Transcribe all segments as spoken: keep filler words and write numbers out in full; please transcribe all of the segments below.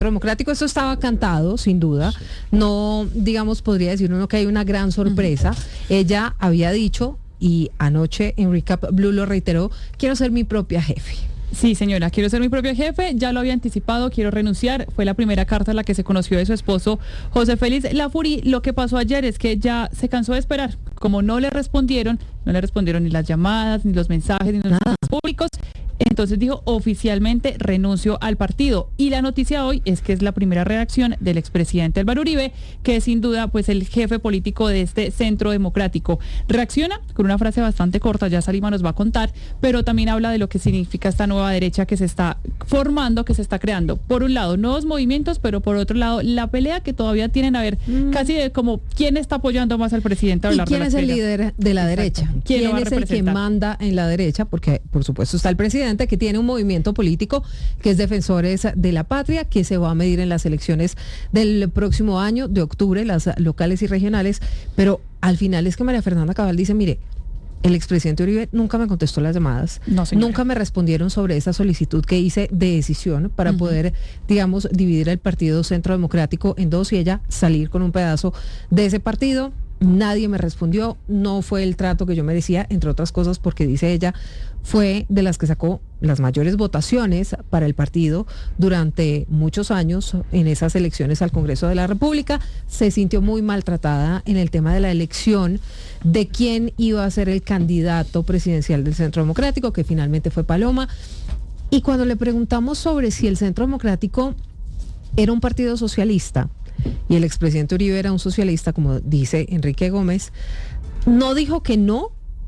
Democrático, esto estaba cantado, sin duda. No, digamos, podría decir uno que hay una gran sorpresa. Uh-huh. Ella había dicho, y anoche en Recap Blue lo reiteró, quiero ser mi propia jefe. Sí, señora, quiero ser mi propia jefe, ya lo había anticipado, quiero renunciar. Fue la primera carta en la que se conoció de su esposo, José Félix Lafuri. Lo que pasó ayer es que ya se cansó de esperar. Como no le respondieron, no le respondieron ni las llamadas, ni los mensajes, ni los mensajes públicos, entonces dijo, oficialmente renuncio al partido. Y la noticia hoy es que es la primera reacción del expresidente Álvaro Uribe, que es sin duda pues el jefe político de este Centro Democrático. Reacciona con una frase bastante corta, ya Salima nos va a contar, pero también habla de lo que significa esta nueva derecha que se está formando, que se está creando. Por un lado, nuevos movimientos, pero por otro lado, la pelea que todavía tienen a ver, mm. casi de como quién está apoyando más al presidente. A ¿Y quién es el líder de la Exacto. derecha? ¿Quién, ¿Quién es el que manda en la derecha? Porque, por supuesto, está el presidente, que tiene un movimiento político que es Defensores de la Patria, que se va a medir en las elecciones del próximo año, de octubre, las locales y regionales, pero al final es que María Fernanda Cabal dice, mire, el expresidente Uribe nunca me contestó las llamadas, no, nunca me respondieron sobre esa solicitud que hice de decisión para uh-huh. poder, digamos, dividir el Partido Centro Democrático en dos y ella salir con un pedazo de ese partido. Nadie me respondió, no fue el trato que yo merecía, entre otras cosas porque, dice ella, fue de las que sacó las mayores votaciones para el partido durante muchos años en esas elecciones al Congreso de la República. Se sintió muy maltratada en el tema de la elección de quién iba a ser el candidato presidencial del Centro Democrático, que finalmente fue Paloma. Y cuando le preguntamos sobre si el Centro Democrático era un partido socialista, y el expresidente Uribe era un socialista, como dice Enrique Gómez, no dijo que no,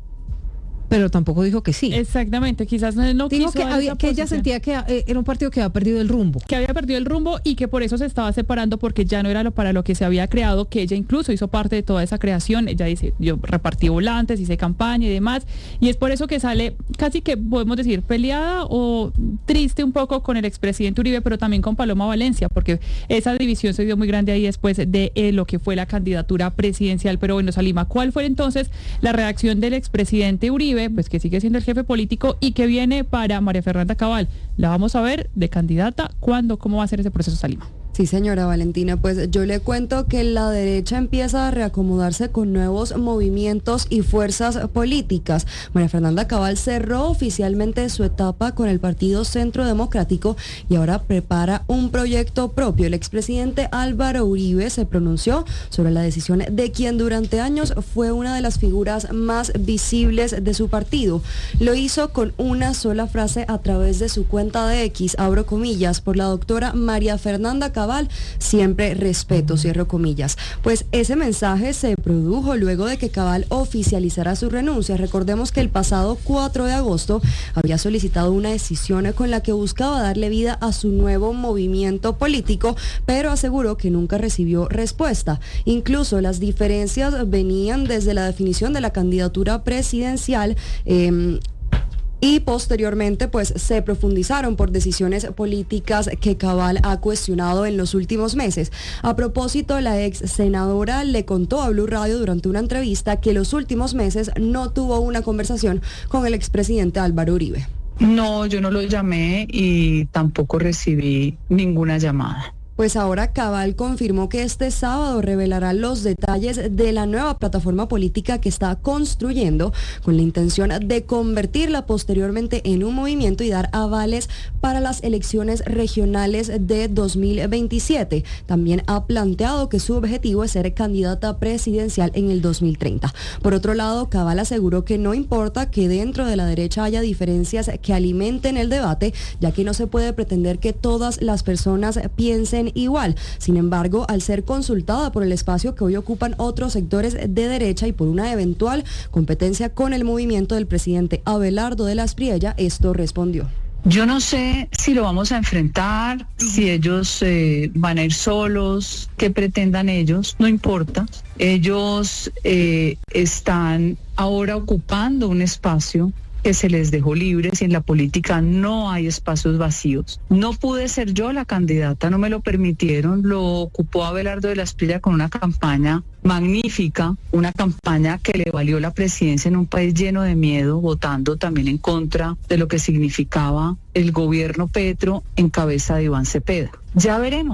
pero tampoco dijo que sí. Exactamente, quizás no, no dijo quiso que, había, que ella sentía que eh, era un partido que había perdido el rumbo. Que había perdido el rumbo y que por eso se estaba separando, porque ya no era lo para lo que se había creado, que ella incluso hizo parte de toda esa creación. Ella dice, yo repartí volantes, hice campaña y demás, y es por eso que sale casi que podemos decir peleada o triste un poco con el expresidente Uribe, pero también con Paloma Valencia, porque esa división se dio muy grande ahí después de eh, lo que fue la candidatura presidencial. Pero bueno, Salima, ¿cuál fue entonces la reacción del expresidente Uribe, pues que sigue siendo el jefe político y que viene para María Fernanda Cabal? La vamos a ver de candidata. ¿Cuándo? ¿Cómo va a ser ese proceso, Salima? Sí, señora Valentina, pues yo le cuento que la derecha empieza a reacomodarse con nuevos movimientos y fuerzas políticas. María Fernanda Cabal cerró oficialmente su etapa con el Partido Centro Democrático y ahora prepara un proyecto propio. El expresidente Álvaro Uribe se pronunció sobre la decisión de quien durante años fue una de las figuras más visibles de su partido. Lo hizo con una sola frase a través de su cuenta de X, abro comillas, por la doctora María Fernanda Cabal, siempre respeto, cierro comillas. Pues ese mensaje se produjo luego de que Cabal oficializara su renuncia. Recordemos que el pasado cuatro de agosto había solicitado una decisión con la que buscaba darle vida a su nuevo movimiento político, pero aseguró que nunca recibió respuesta. Incluso las diferencias venían desde la definición de la candidatura presidencial, eh, y posteriormente pues se profundizaron por decisiones políticas que Cabal ha cuestionado en los últimos meses. A propósito, la ex senadora le contó a Blue Radio durante una entrevista que los últimos meses no tuvo una conversación con el expresidente Álvaro Uribe. No, yo no lo llamé y tampoco recibí ninguna llamada. Pues ahora Cabal confirmó que este sábado revelará los detalles de la nueva plataforma política que está construyendo con la intención de convertirla posteriormente en un movimiento y dar avales para las elecciones regionales de dos mil veintisiete. También ha planteado que su objetivo es ser candidata presidencial en el dos mil treinta. Por otro lado, Cabal aseguró que no importa que dentro de la derecha haya diferencias que alimenten el debate, ya que no se puede pretender que todas las personas piensen igual. Sin embargo, al ser consultada por el espacio que hoy ocupan otros sectores de derecha y por una eventual competencia con el movimiento del presidente Abelardo de la Espriella, esto respondió. Yo no sé si lo vamos a enfrentar, si ellos eh, van a ir solos, qué pretendan ellos, no importa. Ellos eh, están ahora ocupando un espacio que se les dejó libres y en la política no hay espacios vacíos. No pude ser yo la candidata, no me lo permitieron, lo ocupó Abelardo de la Espriella con una campaña magnífica, una campaña que le valió la presidencia en un país lleno de miedo, votando también en contra de lo que significaba el gobierno Petro en cabeza de Iván Cepeda. Ya veremos.